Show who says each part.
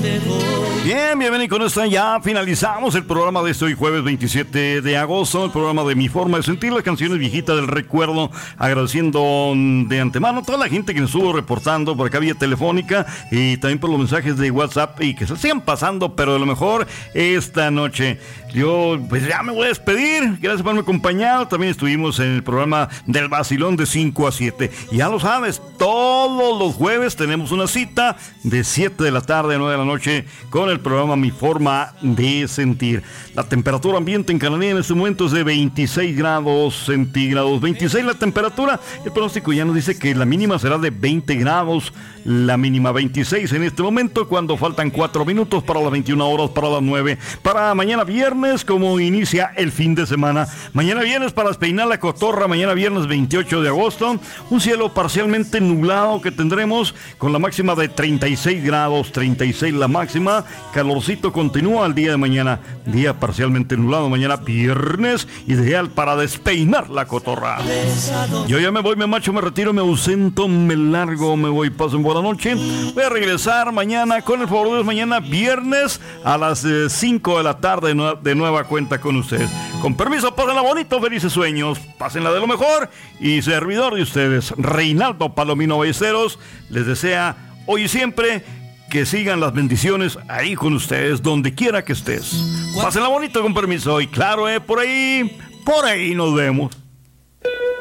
Speaker 1: Bien, bienvenido. Con esto ya finalizamos el programa de este hoy jueves 27 de agosto, el programa de Mi Forma de Sentir, las canciones viejitas del recuerdo, agradeciendo de antemano a toda la gente que nos estuvo reportando por acá vía telefónica y también por los mensajes de WhatsApp y que se sigan pasando, pero de lo mejor esta noche. Yo pues ya me voy a despedir, gracias por haberme acompañado. También estuvimos en el programa del Vacilón de 5 a 7. Y ya lo sabes, todos los jueves tenemos una cita de 7 de la tarde a 9 de la noche con el programa Mi Forma de Sentir. La temperatura ambiente en Cananea en este momento es de 26 grados centígrados. 26 la temperatura. El pronóstico ya nos dice que la mínima será de 20 grados. La mínima 26 en este momento, cuando faltan 4 minutos para las 21 horas, para las 9. Para mañana viernes, como inicia el fin de semana. Mañana viernes para despeinar la cotorra. Mañana viernes 28 de agosto. Un cielo parcialmente nublado que tendremos con la máxima de 36 grados. 36 la máxima. Calorcito continúa el día de mañana. Día parcialmente nublado mañana viernes. Ideal para despeinar la cotorra. Yo ya me voy, me marcho, me retiro, me ausento, me largo, me voy. Pasen buena noche. Voy a regresar mañana, con el favor de Dios, mañana viernes a las 5 de la tarde de nueva cuenta con ustedes. Con permiso, pásenla bonito, felices sueños, pásenla de lo mejor. Y servidor de ustedes, Reinaldo Palomino Ballesteros, les desea hoy y siempre que sigan las bendiciones ahí con ustedes, donde quiera que estés. Pásenla bonito, con permiso. Y claro, por ahí nos vemos.